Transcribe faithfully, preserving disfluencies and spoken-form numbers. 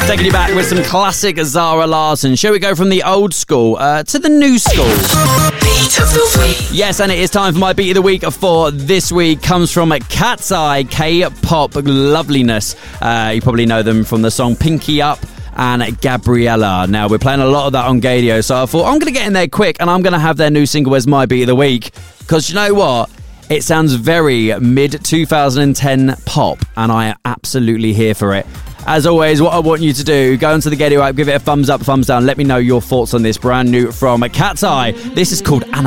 Taking you back with some classic Zara Larsson. Shall we go from the old school uh, to the new school? Beat of the week. Yes, and it is time for my beat of the week for this week. Comes from Cat's Eye, K-pop loveliness. Uh, you probably know them from the song Pinky Up and Gabriella. Now, we're playing a lot of that on Gadio, so I thought I'm going to get in there quick and I'm going to have their new single as my beat of the week. Because you know what? It sounds very mid twenty ten pop, and I am absolutely here for it. As always, what I want you to do, go into the Gadio app, give it a thumbs up, thumbs down. Let me know your thoughts on this brand new from Cat's Eye. This is called Anna.